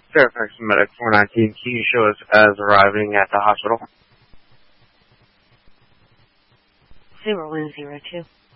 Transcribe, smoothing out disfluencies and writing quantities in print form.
Fairfax Medic 419, can you show us as arriving at the hospital? 0102.